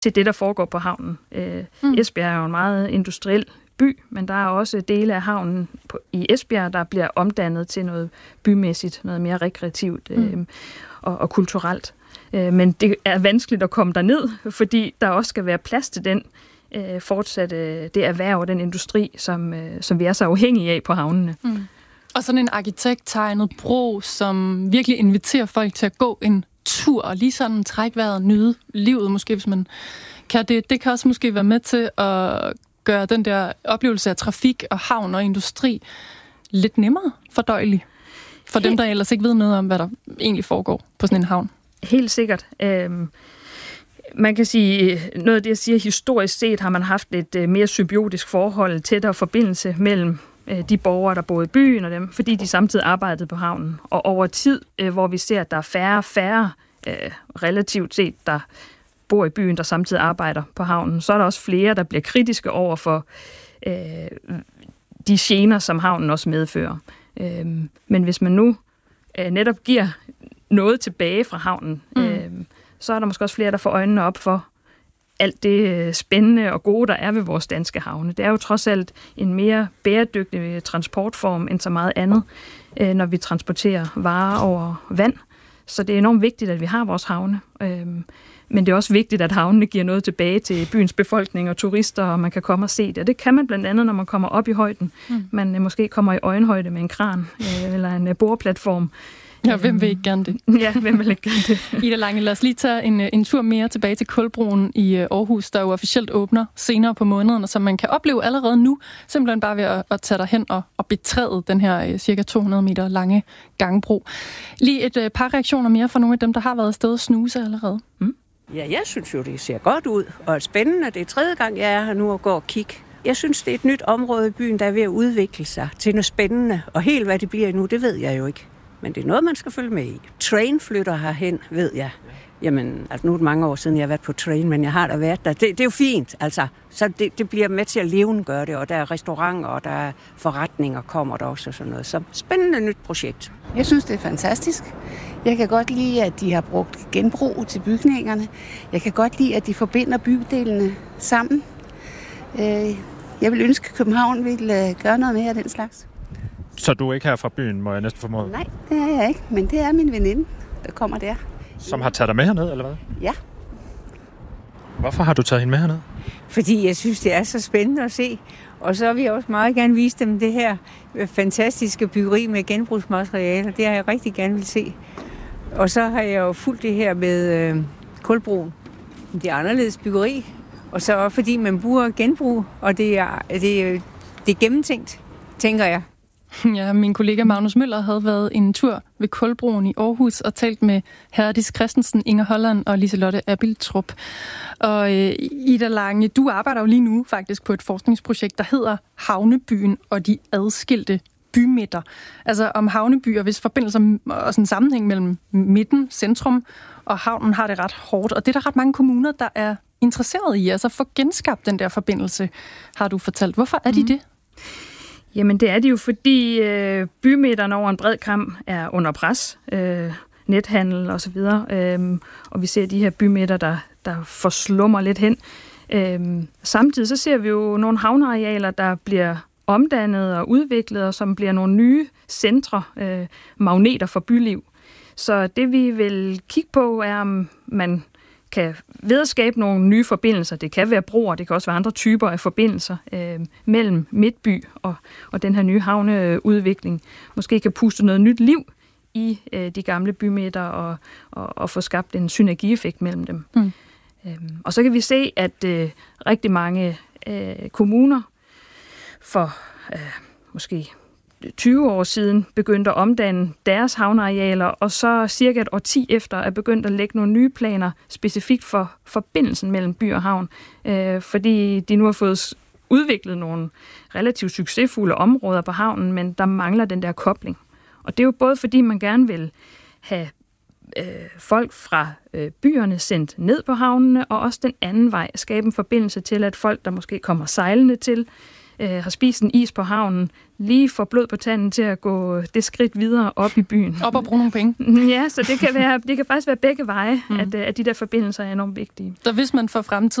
til det, der foregår på havnen. Esbjerg er jo en meget industriel by, men der er også dele af havnen i Esbjerg, der bliver omdannet til noget bymæssigt, noget mere rekreativt og kulturelt. Men det er vanskeligt at komme derned, fordi der også skal være plads til den fortsatte det erhverv og den industri, som vi er så afhængige af på havnene. Og sådan en arkitekttegnet bro, som virkelig inviterer folk til at gå en tur, og lige sådan trække vejret, nyde livet måske, hvis man kan det kan også måske være med til at gøre den der oplevelse af trafik og havn og industri lidt nemmere fordøjelig for dem, der ellers ikke ved noget om, hvad der egentlig foregår på sådan en havn. Helt sikkert. Man kan sige, noget af det, jeg siger, historisk set har man haft et mere symbiotisk forhold, tættere forbindelse mellem de borgere, der boede i byen og dem, fordi de samtidig arbejdede på havnen. Og over tid, hvor vi ser, at der er færre relativt set, der bor i byen, der samtidig arbejder på havnen, så er der også flere, der bliver kritiske over for de gener, som havnen også medfører. Men hvis man nu netop giver noget tilbage fra havnen, så er der måske også flere, der får øjnene op for alt det spændende og gode, der er ved vores danske havne. Det er jo trods alt en mere bæredygtig transportform end så meget andet, når vi transporterer varer over vand. Så det er enormt vigtigt, at vi har vores havne. Men det er også vigtigt, at havnene giver noget tilbage til byens befolkning og turister, og man kan komme og se det. Og det kan man blandt andet, når man kommer op i højden. Man måske kommer i øjenhøjde med en kran eller en boreplatform. Ja, hvem vil ikke gerne det? Ja, hvem vil ikke gerne det? Ida Lange, lad os lige tage en tur mere tilbage til Kulbroen i Aarhus, der jo officielt åbner senere på måneden, og som man kan opleve allerede nu, simpelthen bare ved at tage derhen og betræde den her cirka 200 meter lange gangbro. Lige et par reaktioner mere fra nogle af dem, der har været afsted og snuse allerede. Ja, jeg synes jo, det ser godt ud og er spændende. Det er 3. gang, jeg er her nu og går og kigger. Jeg synes, det er et nyt område i byen, der er ved at udvikle sig til noget spændende. Og helt hvad det bliver nu, det ved jeg jo ikke. Men det er noget, man skal følge med i. Train flytter herhen, ved jeg. Jamen, altså nu er det mange år siden, jeg har været på Train, men jeg har da været der. Det er jo fint, altså. Så det bliver med til at levendegøre det, og der er restauranter, og der er forretninger, kommer der også og sådan noget. Så spændende nyt projekt. Jeg synes, det er fantastisk. Jeg kan godt lide, at de har brugt genbrug til bygningerne. Jeg kan godt lide, at de forbinder bydelene sammen. Jeg vil ønske, at København ville gøre noget mere af den slags. Så du er ikke her fra byen, må jeg næsten formode? Nej, det er jeg ikke, men det er min veninde, der kommer der. Som har taget dig med herned, eller hvad? Ja. Hvorfor har du taget hende med herned? Fordi jeg synes, det er så spændende at se. Og så vil jeg også meget gerne vise dem det her fantastiske byggeri med genbrugsmaterialer. Det har jeg rigtig gerne vil se. Og så har jeg jo fulgt det her med Kulbroen. Det er anderledes byggeri. Og så fordi man bruger genbrug, og det er gennemtænkt, tænker jeg. Ja, min kollega Magnus Møller havde været en tur ved Kulbroen i Aarhus og talt med Herdis Christensen, Inger Holland og Liselotte Abiltrup. Og Ida Lange, du arbejder jo lige nu faktisk på et forskningsprojekt, der hedder Havnebyen og de adskilte bymidter. Altså om havnebyer, hvis forbindelser og sådan en sammenhæng mellem midten, centrum og havnen har det ret hårdt. Og det er der ret mange kommuner, der er interesseret i. Altså få genskabt den der forbindelse, har du fortalt. Hvorfor er de det? Jamen det er de jo, fordi bymidterne over en bred kam er under pres, nethandel og så videre, og vi ser de her bymidter, der forslummer lidt hen. Samtidig så ser vi jo nogle havnearealer, der bliver omdannet og udviklet, og som bliver nogle nye centre, magneter for byliv. Så det vi vil kigge på er, om man kan ved at skabe nogle nye forbindelser. Det kan være broer, det kan også være andre typer af forbindelser mellem midtby og den her nye havneudvikling. Måske kan puste noget nyt liv i de gamle bymidter og få skabt en synergieffekt mellem dem. Og så kan vi se, at rigtig mange kommuner for måske 20 år siden begyndte at omdanne deres havnearealer, og så cirka et årti efter er begyndt at lægge nogle nye planer specifikt for forbindelsen mellem by og havn, fordi de nu har fået udviklet nogle relativt succesfulde områder på havnen, men der mangler den der kobling. Og det er jo både fordi man gerne vil have folk fra byerne sendt ned på havnene, og også den anden vej, skabe en forbindelse til, at folk, der måske kommer sejlende til har spist en is på havnen, lige får blod på tanden til at gå det skridt videre op i byen. Op og bruge nogle penge. Ja, så det kan faktisk være begge veje, at de der forbindelser er enormt vigtige. Så hvis man for fremtiden